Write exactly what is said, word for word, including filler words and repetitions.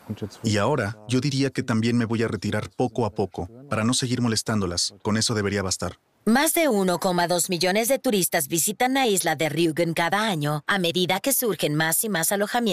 Y ahora, yo diría que también me voy a retirar poco a poco, para no seguir molestándolas. Con eso debería bastar. Más de uno coma dos millones de turistas visitan la isla de Rügen cada año a medida que surgen más y más alojamientos